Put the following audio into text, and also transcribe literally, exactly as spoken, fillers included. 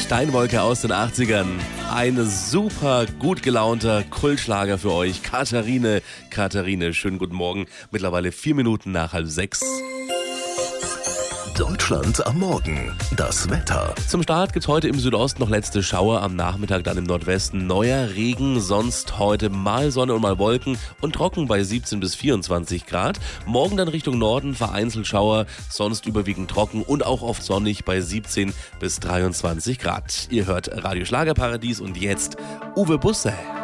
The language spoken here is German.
Steinwolke aus den achtzigern. Ein super gut gelaunter Kultschlager für euch. Katharine, Katharine, schönen guten Morgen. Mittlerweile vier Minuten nach halb sechs. Deutschland am Morgen. Das Wetter. Zum Start gibt's heute im Südosten noch letzte Schauer, am Nachmittag dann im Nordwesten neuer Regen, sonst heute mal Sonne und mal Wolken und trocken bei siebzehn bis vierundzwanzig Grad. Morgen dann Richtung Norden vereinzelt Schauer, sonst überwiegend trocken und auch oft sonnig bei siebzehn bis dreiundzwanzig Grad. Ihr hört Radio Schlagerparadies und jetzt Uwe Busse.